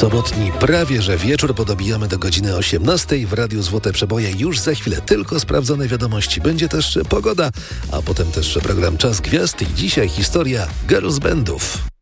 Sobotni prawie że wieczór podobijamy do godziny 18 w Radiu Złote Przeboje. Już za chwilę tylko sprawdzone wiadomości. Będzie też pogoda, a potem też program Czas Gwiazd i dzisiaj historia girls bandów.